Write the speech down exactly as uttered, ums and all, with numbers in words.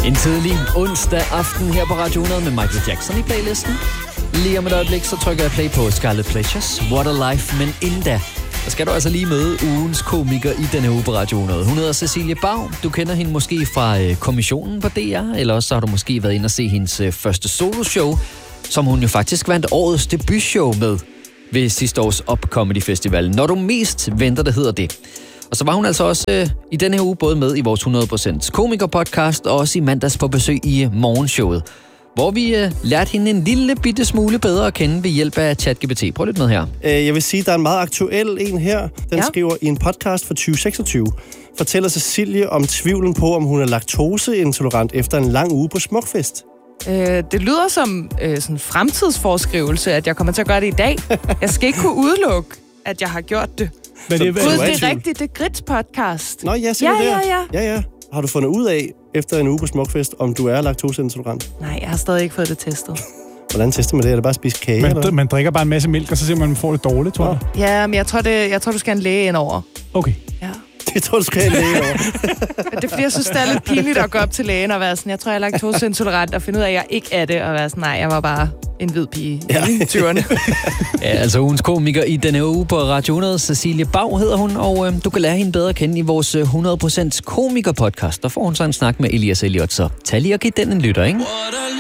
En tidlig onsdag aften her på Radio hundrede med Michael Jackson i playlisten. Lige om et øjeblik, så trykker jeg play på Scarlet Pleasures, What a Life, men inden da, så skal du altså lige møde ugens komiker i denne uge på Radio hundrede. Hun hedder Cecilie Bau. Du kender hende måske fra øh, Kommissionen på D R, eller også så har du måske været inde og se hendes øh, første soloshow, som hun jo faktisk vandt årets debutshow med ved sidste års Up Comedy Festival. Når du mest venter, det hedder det. Og så var hun altså også øh, i denne her uge både med i vores hundrede procent komikerpodcast og også i mandags på besøg i morgenshowet, hvor vi øh, lærte hende en lille bitte smule bedre at kende ved hjælp af ChatGPT. Prøv lidt med her. Jeg vil sige, at der er en meget aktuel en her. Den ja. skriver i en podcast fra tyve seksogtyve. Fortæller Cecilie om tvivlen på, om hun er laktoseintolerant efter en lang uge på Smukfest. Øh, det lyder som øh, sådan en fremtidsforskrivelse, at jeg kommer til at gøre det i dag. Jeg skal ikke kunne udelukke, at jeg har gjort det. Men det, Gud, det er rigtigt, det er Grits podcast. Nå, ja, ja, det ja, ja. ja, ja. Har du fundet ud af, efter en uge på Smukfest, om du er laktoseintolerant? Nej, jeg har stadig ikke fået det testet. Hvordan tester man det? Er det bare at spise kage? Man, eller? man drikker bare en masse mælk, og så ser man, at man får det dårligt, tror jeg. Ja, men jeg tror, det, jeg tror, du skal have en læge ind over. Okay. Ja. Jeg tror, du skal have en læge over. Det er fordi, jeg synes, det er lidt pinligt at gå op til lægen og være sådan, jeg tror, jeg er laktoseintolerant, og finde ud af, at jeg ikke er det, og være sådan, nej, jeg var bare en hvid pige ja. i tyverne. Ja, altså ugens komiker i denne uge på Radio hundrede, Cecilie Bau hedder hun, og øh, du kan lære hende bedre at kende i vores hundrede procent komikerpodcast. Der får hun så en snak med Elias Elliot, så tag lige og giv den en lytter, ikke?